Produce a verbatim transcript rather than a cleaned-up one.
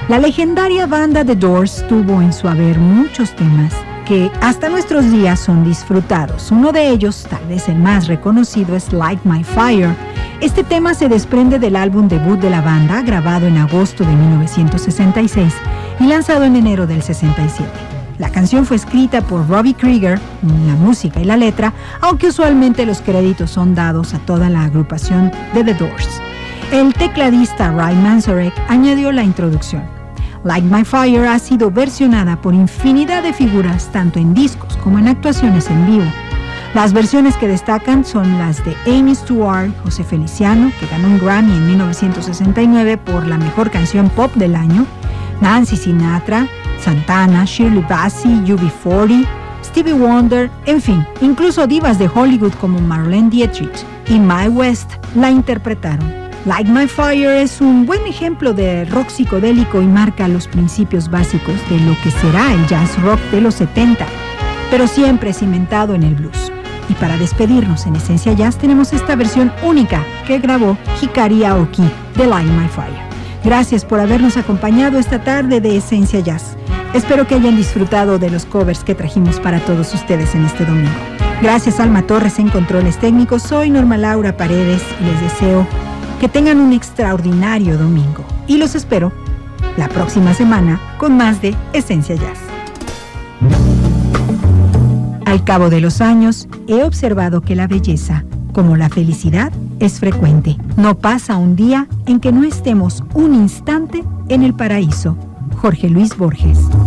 La legendaria banda The Doors tuvo en su haber muchos temas que hasta nuestros días son disfrutados. Uno de ellos, tal vez el más reconocido, es Light My Fire. Este tema se desprende del álbum debut de la banda, grabado en agosto de mil novecientos sesenta y seis y lanzado en enero del sesenta y siete. La canción fue escrita por Robbie Krieger, la música y la letra, aunque usualmente los créditos son dados a toda la agrupación de The Doors. El tecladista Ray Manzarek añadió la introducción. Light My Fire ha sido versionada por infinidad de figuras, tanto en discos como en actuaciones en vivo. Las versiones que destacan son las de Amy Stewart, José Feliciano, que ganó un Grammy en mil novecientos sesenta y nueve por la mejor canción pop del año, Nancy Sinatra, Santana, Shirley Bassey, U B cuarenta, Stevie Wonder, en fin, incluso divas de Hollywood como Marlene Dietrich y Mae West la interpretaron. Light My Fire es un buen ejemplo de rock psicodélico y marca los principios básicos de lo que será el jazz rock de los setenta, pero siempre cimentado en el blues. Y para despedirnos en Esencia Jazz tenemos esta versión única que grabó Hikari Aoki de Light My Fire. Gracias por habernos acompañado esta tarde de Esencia Jazz. Espero que hayan disfrutado de los covers que trajimos para todos ustedes en este domingo. Gracias Alma Torres en controles técnicos. Soy Norma Laura Paredes y les deseo que tengan un extraordinario domingo. Y los espero la próxima semana con más de Esencia Jazz. Al cabo de los años, he observado que la belleza, como la felicidad, es frecuente. No pasa un día en que no estemos un instante en el paraíso. Jorge Luis Borges.